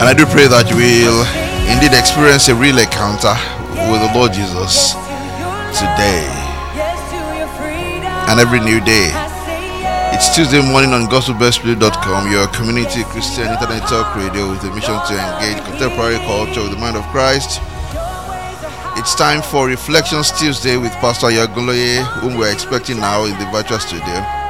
And I do pray that you will indeed experience a real encounter with the Lord Jesus today and every new day. It's Tuesday morning on gospelbestplay.com, your community Christian internet talk radio with a mission to engage contemporary culture with the mind of Christ. It's time for Reflections Tuesday with Pastor Yagunloye, whom we're expecting now in the virtual studio.